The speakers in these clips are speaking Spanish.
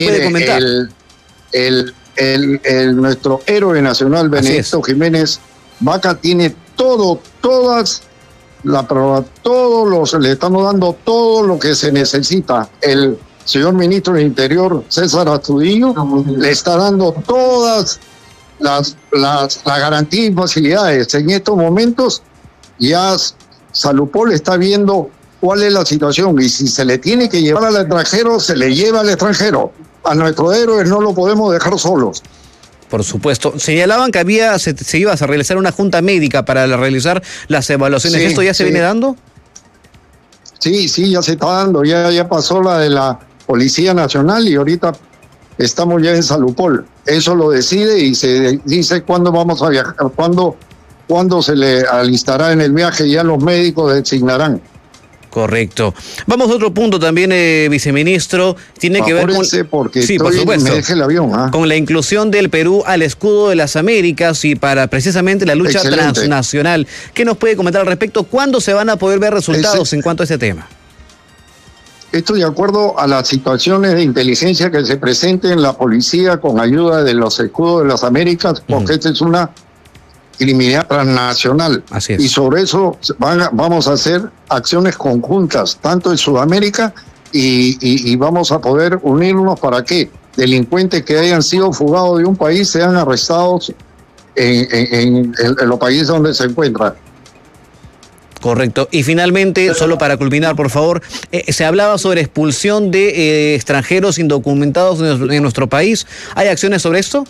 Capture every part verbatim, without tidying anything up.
puede comentar. El, el, el, el, nuestro héroe nacional, Benedicto Jiménez Vaca, tiene todo, todas, la prueba, todos los, le estamos dando todo lo que se necesita. El señor ministro del Interior, César Astudillo, le está dando todas las, las, las garantías y facilidades. En estos momentos ya Salupol está viendo cuál es la situación y si se le tiene que llevar al extranjero, se le lleva al extranjero. A nuestros héroes no lo podemos dejar solos. Por supuesto. Señalaban que había se, se iba a realizar una junta médica para realizar las evaluaciones. Sí, ¿esto ya se sí. viene dando? Sí, sí, ya se está dando. Ya, ya pasó la de la Policía Nacional y ahorita estamos ya en Salupol. Eso lo decide y se dice cuándo vamos a viajar, cuándo, cuándo se le alistará en el viaje. Ya los médicos designarán. Correcto. Vamos a otro punto también, eh, viceministro. Tiene que ver con... porque sí, estoy, por supuesto. Me deje el avión, ¿ah? Con la inclusión del Perú al escudo de las Américas y para precisamente la lucha Excelente. transnacional. ¿Qué nos puede comentar al respecto? ¿Cuándo se van a poder ver resultados Ese... en cuanto a ese tema? Esto de acuerdo a las situaciones de inteligencia que se presenten en la policía con ayuda de los escudos de las Américas, porque uh-huh. esta es una criminalidad transnacional. Así es. Y sobre eso van a, vamos a hacer acciones conjuntas, tanto en Sudamérica, y, y, y vamos a poder unirnos para que delincuentes que hayan sido fugados de un país sean arrestados en, en, en, en los países donde se encuentran. Correcto. Y finalmente, solo para culminar, por favor, eh, se hablaba sobre expulsión de eh, extranjeros indocumentados en, en nuestro país. ¿Hay acciones sobre esto?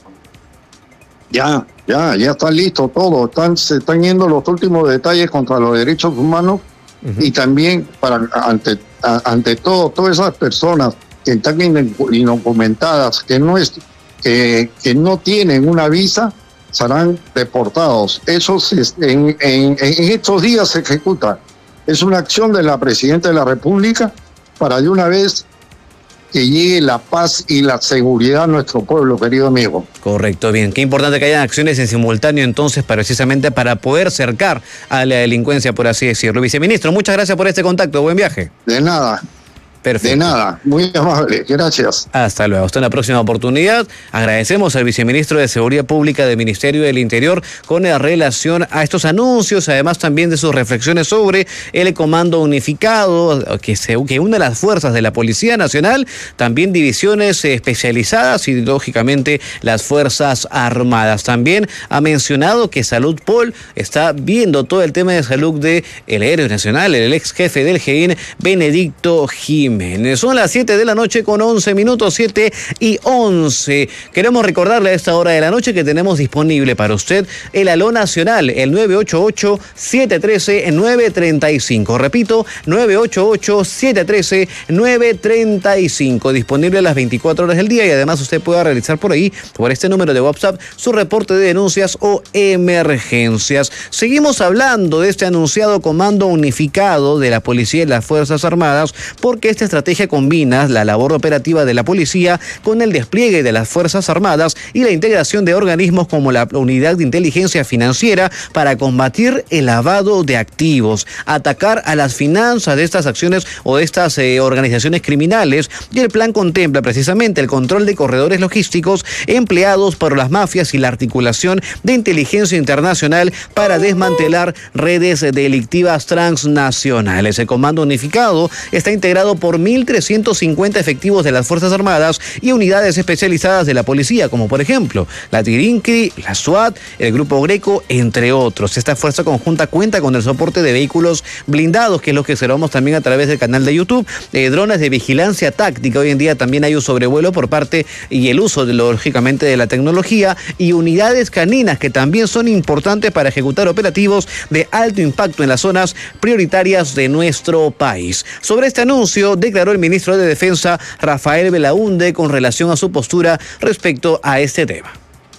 Ya, ya, ya está listo todo. Están, se están yendo los últimos detalles contra los derechos humanos uh-huh. y también para ante, a, ante todo, todas esas personas que están indocumentadas, que no es, que, que no tienen una visa, serán deportados. Eso se, en, en, en estos días se ejecuta. Es una acción de la Presidenta de la República para de una vez que llegue la paz y la seguridad a nuestro pueblo, querido amigo. Correcto, bien. Qué importante que hayan acciones en simultáneo entonces, precisamente para poder cercar a la delincuencia, por así decirlo. Viceministro, muchas gracias por este contacto. Buen viaje. De nada. Perfecto. De nada, muy amable, gracias. Hasta luego, hasta una próxima oportunidad. Agradecemos al viceministro de Seguridad Pública del Ministerio del Interior con relación a estos anuncios, además también de sus reflexiones sobre el Comando Unificado, que, se, que une las fuerzas de la Policía Nacional, también divisiones especializadas y, lógicamente, las Fuerzas Armadas. También ha mencionado que Salupol está viendo todo el tema de salud del héroe nacional, el ex jefe del G I N, Benedicto Jiménez. Son las siete de la noche con once minutos, siete y once. Queremos recordarle a esta hora de la noche que tenemos disponible para usted el Aló Nacional, el nueve ocho ocho, siete uno tres, nueve tres cinco. Repito, nueve ocho ocho, siete uno tres, nueve tres cinco. Disponible a las veinticuatro horas del día y además usted pueda realizar por ahí, por este número de WhatsApp, su reporte de denuncias o emergencias. Seguimos hablando de este anunciado Comando Unificado de la Policía y las Fuerzas Armadas, porque este Esta estrategia combina la labor operativa de la policía con el despliegue de las Fuerzas Armadas y la integración de organismos como la Unidad de Inteligencia Financiera para combatir el lavado de activos, atacar a las finanzas de estas acciones o de estas eh, organizaciones criminales. Y el plan contempla precisamente el control de corredores logísticos empleados por las mafias y la articulación de inteligencia internacional para desmantelar redes delictivas transnacionales. El Comando Unificado está integrado por mil trescientos cincuenta efectivos de las Fuerzas Armadas y unidades especializadas de la policía, como por ejemplo la Tirinqui, la SWAT, el Grupo Greco, entre otros. Esta fuerza conjunta cuenta con el soporte de vehículos blindados, que es lo que observamos también a través del canal de YouTube, eh, drones de vigilancia táctica. Hoy en día también hay un sobrevuelo por parte y el uso, de, lógicamente, de la tecnología, y unidades caninas que también son importantes para ejecutar operativos de alto impacto en las zonas prioritarias de nuestro país. Sobre este anuncio declaró el ministro de Defensa, Rafael Belaúnde, con relación a su postura respecto a este tema.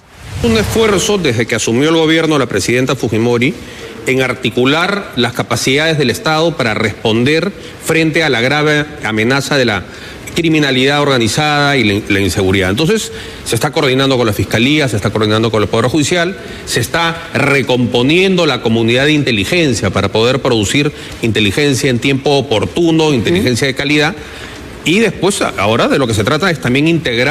Un esfuerzo desde que asumió el gobierno la presidenta Fujimori en articular las capacidades del Estado para responder frente a la grave amenaza de la criminalidad organizada y la, la inseguridad. Entonces, se está coordinando con la Fiscalía, se está coordinando con el Poder Judicial, se está recomponiendo la comunidad de inteligencia para poder producir inteligencia en tiempo oportuno, inteligencia de calidad, Y después, ahora de lo que se trata es también integrar